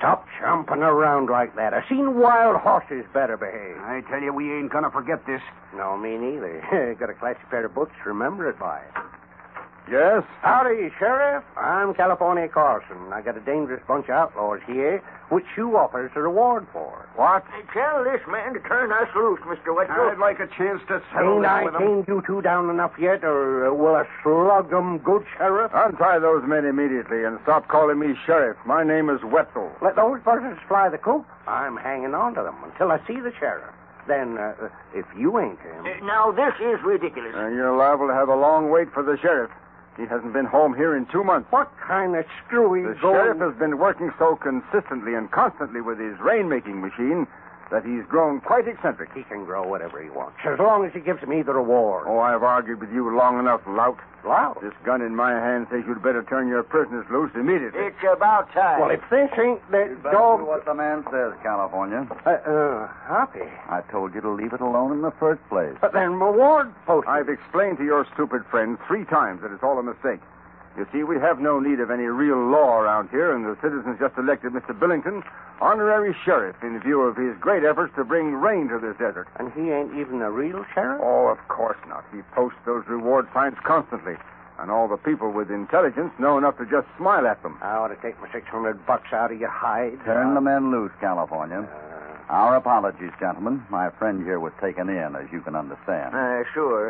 stop chomping around like that. I've seen wild horses better behave. I tell you, we ain't gonna forget this. No, me neither. Got a classy pair of boots to remember it by. Yes? Howdy, Sheriff. I'm California Carson. I got a dangerous bunch of outlaws here, which you offers a reward for. What? Tell this man to turn us loose, Mr. Wetzel. I'd like a chance to settle Ain't this I with him. chained you two down enough yet, or will I slug 'em good, Sheriff? Untie those men immediately and stop calling me sheriff. My name is Wetzel. Let those buzzards fly the coop. I'm hanging on to them until I see the sheriff. Then, if you ain't him... Now, this is ridiculous. You're liable to have a long wait for the sheriff. He hasn't been home here in 2 months. What kind of screwy The sheriff has been working so consistently and constantly with his rain-making machine that he's grown quite eccentric. He can grow whatever he wants, as long as he gives me the reward. Oh, I've argued with you long enough, lout. Loud? This gun in my hand says you'd better turn your prisoners loose immediately. It's about time. Well, if this ain't the dog... what the man says, California. Hoppy. I told you to leave it alone in the first place. But then reward post. I've explained to your stupid friend 3 times that it's all a mistake. You see, we have no need of any real law around here, and the citizens just elected Mr. Billington honorary sheriff in view of his great efforts to bring rain to this desert. And he ain't even a real sheriff? Oh, of course not. He posts those reward signs constantly, and all the people with intelligence know enough to just smile at them. I ought to take my $600 out of your hide. Turn the men loose, California. Our apologies, gentlemen. My friend here was taken in, as you can understand. Sure.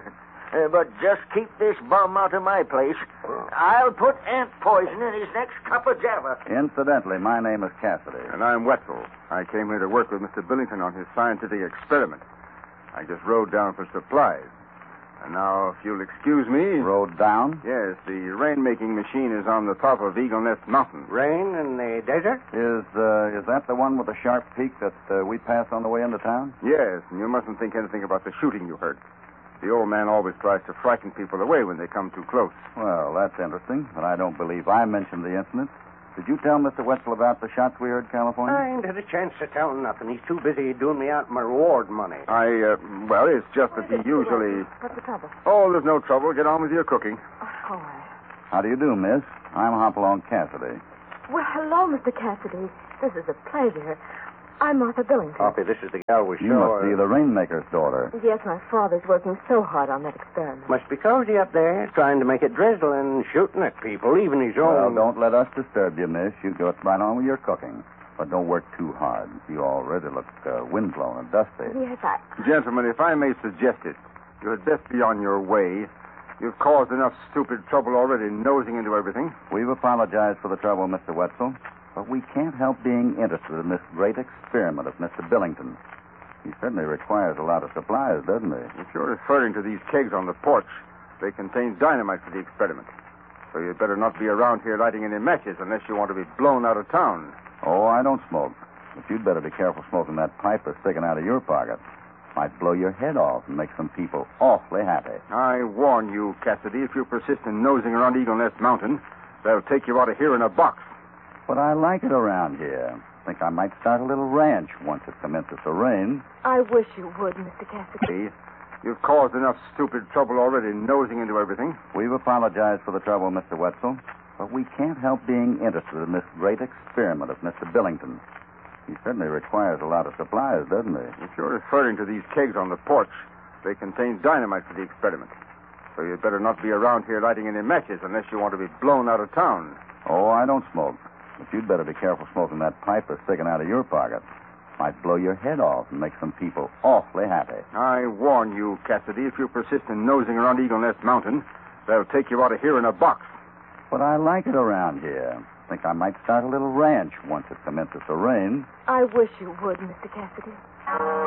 But just keep this bum out of my place. I'll put ant poison in his next cup of java. Incidentally, my name is Cassidy. And I'm Wetzel. I came here to work with Mr. Billington on his scientific experiment. I just rode down for supplies. And now, if you'll excuse me... Rode down? Yes, the rain-making machine is on the top of Eagle Nest Mountain. Rain in the desert? Is that the one with the sharp peak that we passed on the way into town? Yes, and you mustn't think anything about the shooting you heard. The old man always tries to frighten people away when they come too close. Well, that's interesting, but I don't believe I mentioned the incident. Did you tell Mr. Wetzel about the shots we heard, California? I ain't had a chance to tell him nothing. He's too busy doing me out my reward money. Well, it's just that he usually... What's the trouble? Oh, there's no trouble. Get on with your cooking. All right. How do you do, miss? I'm Hopalong Cassidy. Well, hello, Mr. Cassidy. This is a pleasure. I'm Martha Billington. Hoppy, this is the gal we You saw. must be the rainmaker's daughter. Yes, my father's working so hard on that experiment. Must be cozy up there, trying to make it drizzle and shooting at people, even his Well, own. don't let us disturb you, miss. You go right on with your cooking. But don't work too hard. You already look windblown and dusty. Yes, I... Gentlemen, if I may suggest it, you had best be on your way. You've caused enough stupid trouble already nosing into everything. We've apologized for the trouble, Mr. Wetzel. But we can't help being interested in this great experiment of Mr. Billington. He certainly requires a lot of supplies, doesn't he? If you're referring to these kegs on the porch, they contain dynamite for the experiment. So you'd better not be around here lighting any matches unless you want to be blown out of town. Oh, I don't smoke. But you'd better be careful smoking that pipe that's sticking out of your pocket. Might blow your head off and make some people awfully happy. I warn you, Cassidy, if you persist in nosing around Eagle Nest Mountain, they'll take you out of here in a box. But I like it around here. Think I might start a little ranch once it commences to rain. I wish you would, Mr. Cassidy. You've caused enough stupid trouble already nosing into everything. We've apologized for the trouble, Mr. Wetzel. But we can't help being interested in this great experiment of Mr. Billington. He certainly requires a lot of supplies, doesn't he? If you're referring to these kegs on the porch, they contain dynamite for the experiment. So you'd better not be around here lighting any matches unless you want to be blown out of town. Oh, I don't smoke. But you'd better be careful smoking that pipe that's sticking out of your pocket. Might blow your head off and make some people awfully happy. I warn you, Cassidy, if you persist in nosing around Eagle Nest Mountain, they'll take you out of here in a box. But I like it around here. Think I might start a little ranch once it commences to rain. I wish you would, Mr. Cassidy.